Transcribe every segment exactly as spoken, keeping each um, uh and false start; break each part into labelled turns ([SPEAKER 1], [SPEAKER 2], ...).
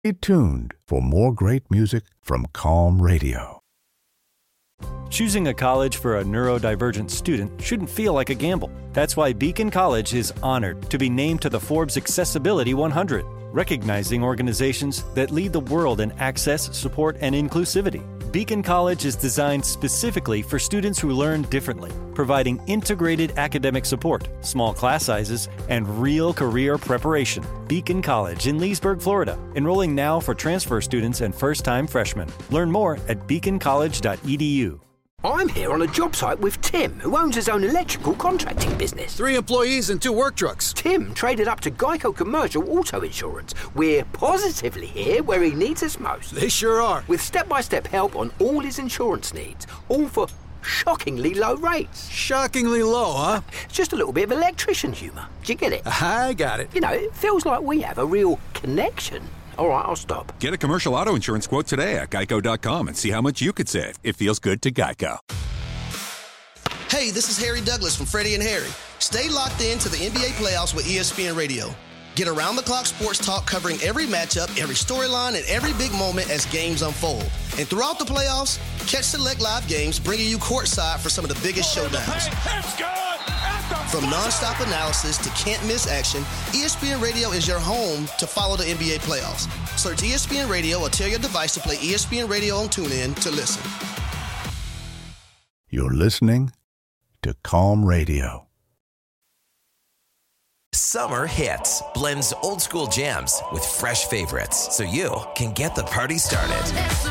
[SPEAKER 1] Stay tuned for more great music from Calm Radio.
[SPEAKER 2] Choosing a college for a neurodivergent student shouldn't feel like a gamble. That's why Beacon College is honored to be named to the Forbes Accessibility one hundred, recognizing organizations that lead the world in access, support, and inclusivity. Beacon College is designed specifically for students who learn differently, providing integrated academic support, small class sizes, and real career preparation. Beacon College in Leesburg, Florida. Enrolling now for transfer students and first-time freshmen. Learn more at beacon college dot e d u.
[SPEAKER 3] I'm here on a job site with Tim, who owns his own electrical contracting business.
[SPEAKER 4] Three employees and two work trucks.
[SPEAKER 3] Tim traded up to Geico Commercial Auto Insurance. We're positively here where he needs us most.
[SPEAKER 4] They sure are.
[SPEAKER 3] With step-by-step help on all his insurance needs, all for shockingly low rates.
[SPEAKER 4] Shockingly low, huh?
[SPEAKER 3] It's just a little bit of electrician humour. Do you get it?
[SPEAKER 4] I got it.
[SPEAKER 3] You know, it feels like we have a real connection. All right, I'll stop.
[SPEAKER 5] Get a commercial auto insurance quote today at geico dot com and see how much you could save. It feels good to Geico.
[SPEAKER 6] Hey, this is Harry Douglas from Freddie and Harry. Stay locked in to the N B A playoffs with E S P N Radio. Get around-the-clock sports talk covering every matchup, every storyline, and every big moment as games unfold. And throughout the playoffs, catch select live games bringing you courtside for some of the biggest showdowns. From nonstop analysis to can't-miss action, E S P N Radio is your home to follow the N B A playoffs. Search E S P N Radio or tell your device to play E S P N Radio on TuneIn to listen.
[SPEAKER 1] You're listening to Calm Radio.
[SPEAKER 7] Summer Hits blends old school jams with fresh favorites so you can get the party started.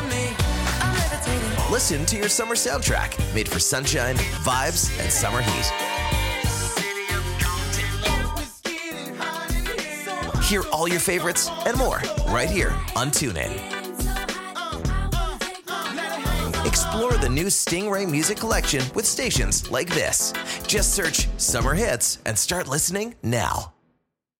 [SPEAKER 7] Listen to your summer soundtrack made for sunshine, vibes, and summer heat. Hear all your favorites and more right here on TuneIn. Explore the new Stingray music collection with stations like this. Just search Summer Hits and start listening now.